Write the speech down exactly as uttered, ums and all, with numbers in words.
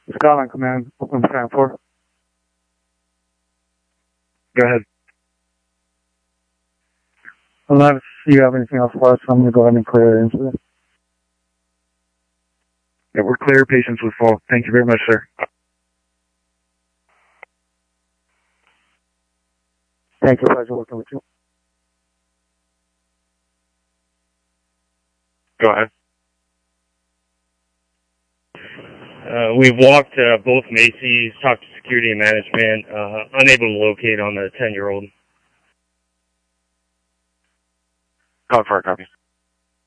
Scotland Command, open stand four. Go ahead. Unless you have anything else for us, I'm going to go ahead and clear the incident. Yeah, we're clear. Patients with fall. Thank you very much, sir. Thank you. Pleasure working with you. Go ahead. Uh, we've walked uh, both Macy's, talked to security and management, uh, unable to locate on the ten-year-old. Call for a copy.